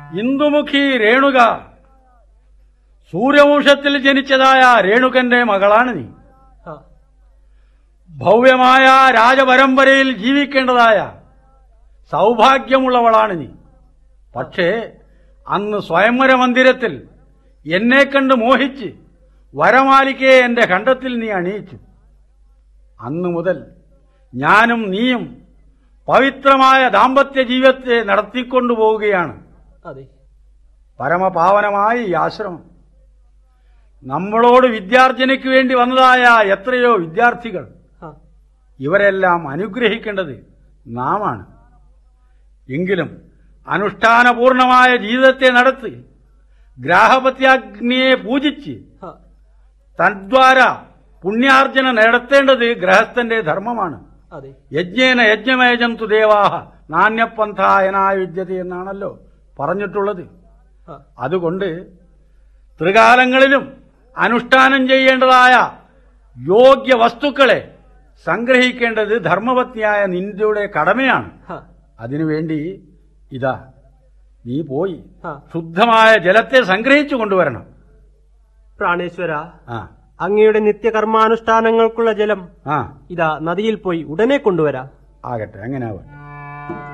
ഇന്ദുമുഖി രേണുക, സൂര്യവംശത്തിൽ ജനിച്ചതായ രേണുകന്റെ മകളാണ് നീ. ഭവ്യമായ രാജപരമ്പരയിൽ ജീവിക്കേണ്ടതായ സൗഭാഗ്യമുള്ളവളാണ് നീ. പക്ഷേ അന്ന് സ്വയംവര മന്ദിരത്തിൽ എന്നെ കണ്ട് മോഹിച്ച് വരമാലികയെ എന്റെ കണ്ടത്തിൽ നീ അണിയിച്ചു. അന്നു മുതൽ ഞാനും നീയും പവിത്രമായ ദാമ്പത്യ ജീവിതത്തെ നടത്തിക്കൊണ്ടുപോവുകയാണ്. പരമപാവനമായ ഈ ആശ്രമം. നമ്മളോട് വിദ്യാർജനയ്ക്ക് വേണ്ടി വന്നതായ എത്രയോ വിദ്യാർത്ഥികൾ, ഇവരെല്ലാം അനുഗ്രഹിക്കേണ്ടത് നാമാണ്. എങ്കിലും അനുഷ്ഠാനപൂർണമായ ജീവിതത്തെ നടത്തി ഗ്രാഹപത്യാഗ്നിയെ പൂജിച്ച് തദ്വാര പുണ്യാർജന നടത്തേണ്ടത് ഗൃഹസ്ഥന്റെ ധർമ്മമാണ്. യജ്ഞേന യജ്ഞമേജന്തു ദേവാഹ നാണ്യപന്ഥായനായ വിദ്യത എന്നാണല്ലോ പറഞ്ഞിട്ടുള്ളത്. അതുകൊണ്ട് ത്രികാലങ്ങളിലും അനുഷ്ഠാനം ചെയ്യേണ്ടതായ യോഗ്യ വസ്തുക്കളെ സംഗ്രഹിക്കേണ്ടത് ധർമ്മപത്നിയായ നിന്റെ കടമയാണ്. അതിനുവേണ്ടി ഇതാ നീ പോയി ശുദ്ധമായ ജലത്തെ സംഗ്രഹിച്ചു കൊണ്ടുവരണം. പ്രാണേശ്വര, അങ്ങയുടെ നിത്യകർമാനുഷ്ഠാനങ്ങൾക്കുള്ള ജലം ഇതാ നദിയിൽ പോയി ഉടനെ കൊണ്ടുവരാം. ആകട്ടെ, അങ്ങനെ ആവട്ടെ.